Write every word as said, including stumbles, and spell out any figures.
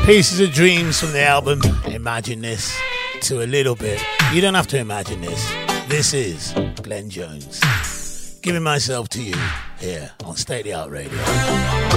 Pieces of Dreams from the album Imagine This to a little bit. You don't have to imagine this. This is Glenn Jones. Giving myself to you here on State of the Art Radio.